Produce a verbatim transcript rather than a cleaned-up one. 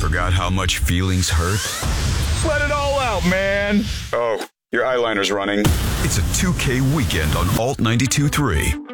Forgot how much feelings hurt? Let it all out, man. Oh, your eyeliner's running. It's a two K weekend on Alt ninety-two point three.